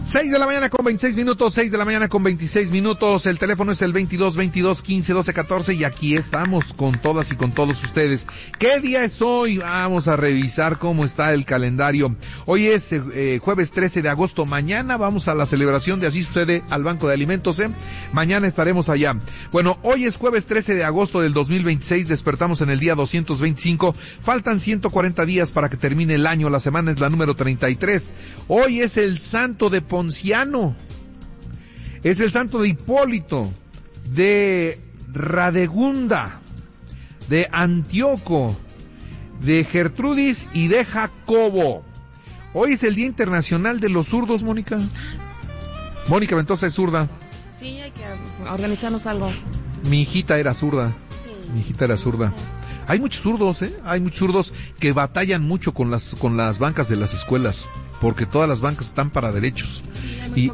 6 de la mañana con 26 minutos, 6 de la mañana con 26 minutos, el teléfono es el 22-22-15-12-14 y aquí estamos con todas y con todos ustedes. ¿Qué día es hoy? Vamos a revisar cómo está el calendario. Hoy es jueves 13 de agosto, mañana vamos a la celebración de Así Sucede al Banco de Alimentos, mañana estaremos allá. Bueno, hoy es jueves 13 de agosto del 2026, despertamos en el día 225, faltan 140 días para que termine el año, la semana es la número 33. Hoy es el santo de Ponciano, es el santo de Hipólito, de Radegunda, de Antíoco, de Gertrudis y de Jacobo. Hoy es el Día Internacional de los Zurdos, Mónica. Mónica Ventosa es zurda. Sí, hay que organizarnos algo. Mi hijita era zurda. Sí. Mi hijita era zurda. Hay muchos zurdos, hay muchos zurdos que batallan mucho con las bancas de las escuelas, porque todas las bancas están para derechos. Sí,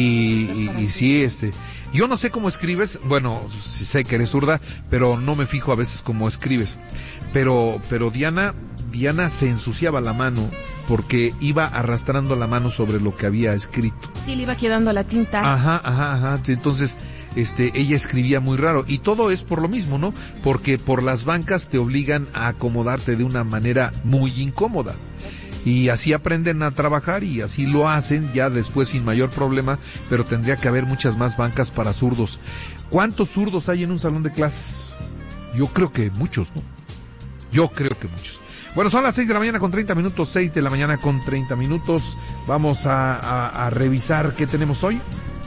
y sí, yo no sé cómo escribes, bueno, sí sé que eres zurda, pero no me fijo a veces cómo escribes. Pero Diana se ensuciaba la mano porque iba arrastrando la mano sobre lo que había escrito. Sí, le iba quedando la tinta. Ajá. Entonces, ella escribía muy raro. Y todo es por lo mismo, ¿no? Porque por las bancas te obligan a acomodarte de una manera muy incómoda. Y así aprenden a trabajar y así lo hacen ya después sin mayor problema, pero tendría que haber muchas más bancas para zurdos. ¿Cuántos zurdos hay en un salón de clases? Yo creo que muchos, ¿no? Yo creo que muchos. Bueno, son las 6 de la mañana con 30 minutos, 6 de la mañana con 30 minutos. Vamos a revisar qué tenemos hoy.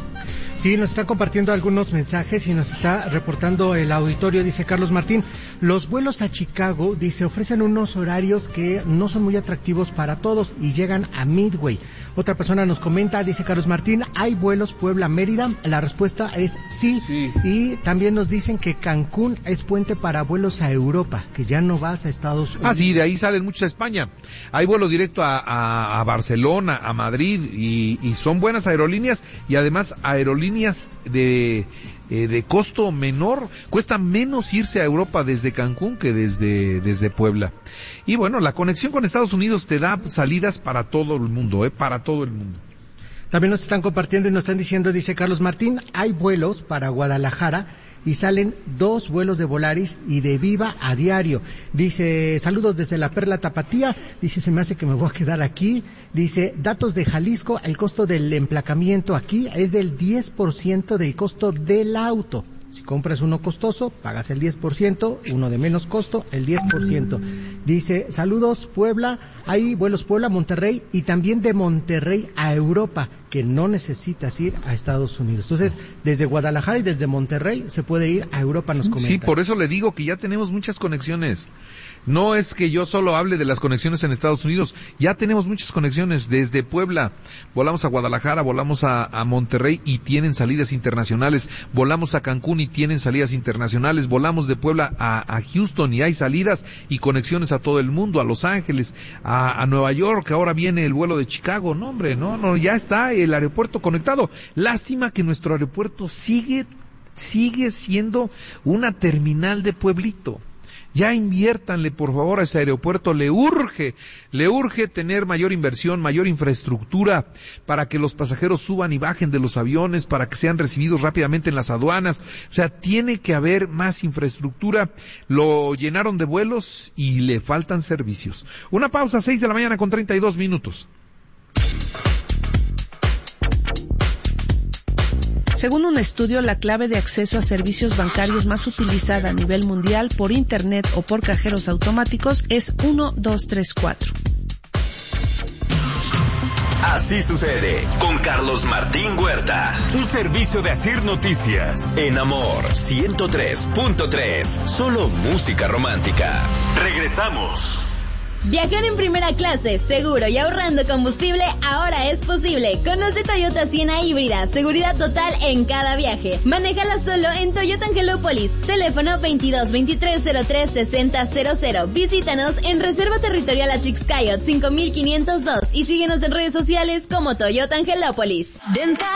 Sí, nos está compartiendo algunos mensajes y nos está reportando el auditorio, dice Carlos Martín. Los vuelos a Chicago, dice, ofrecen unos horarios que no son muy atractivos para todos y llegan a Midway. Otra persona nos comenta, dice Carlos Martín, ¿hay vuelos Puebla-Mérida? La respuesta es sí. Y también nos dicen que Cancún es puente para vuelos a Europa, que ya no vas a Estados Unidos. Ah, sí, de ahí salen muchos a España. Hay vuelo directo a Barcelona, a Madrid y son buenas aerolíneas y además aerolíneas de costo menor. Cuesta menos irse a Europa desde Cancún que desde Puebla. Y bueno, la conexión con Estados Unidos te da salidas para todo el mundo, para todo el mundo. También nos están compartiendo y nos están diciendo, dice Carlos Martín, hay vuelos para Guadalajara y salen 2 vuelos de Volaris y de Viva a diario. Dice, saludos desde la Perla Tapatía. Dice, se me hace que me voy a quedar aquí. Dice, datos de Jalisco, el costo del emplacamiento aquí es del 10% del costo del auto. Si compras uno costoso, pagas el 10%, uno de menos costo, el 10%. Dice, saludos Puebla, hay vuelos Puebla, Monterrey y también de Monterrey a Europa, que no necesitas ir a Estados Unidos. Entonces, desde Guadalajara y desde Monterrey se puede ir a Europa, nos comenta. Sí, por eso le digo que ya tenemos muchas conexiones. No es que yo solo hable de las conexiones en Estados Unidos, ya tenemos muchas conexiones. Desde Puebla volamos a Guadalajara, volamos a Monterrey y tienen salidas internacionales, volamos a Cancún y tienen salidas internacionales, volamos de Puebla a Houston y hay salidas y conexiones a todo el mundo, a Los Ángeles, a Nueva York, ahora viene el vuelo de Chicago. No, hombre, no, ya está el aeropuerto conectado. Lástima que nuestro aeropuerto sigue siendo una terminal de pueblito. Ya inviértanle, por favor, a ese aeropuerto. Le urge tener mayor inversión, mayor infraestructura para que los pasajeros suban y bajen de los aviones, para que sean recibidos rápidamente en las aduanas. O sea, tiene que haber más infraestructura. Lo llenaron de vuelos y le faltan servicios. Una pausa, 6 de la mañana con 32 minutos. Según un estudio, la clave de acceso a servicios bancarios más utilizada a nivel mundial por Internet o por cajeros automáticos es 1234. Así sucede con Carlos Martín Huerta. Un servicio de Asir Noticias. En Amor 103.3. Solo música romántica. Regresamos. Viajar en primera clase, seguro y ahorrando combustible, ahora es posible. Conoce Toyota Siena híbrida, seguridad total en cada viaje. Manéjala solo en Toyota Angelópolis. Teléfono 22-23-03-6000. Visítanos en Reserva Territorial Atrix Coyote 5502 y síguenos en redes sociales como Toyota Angelópolis. Dental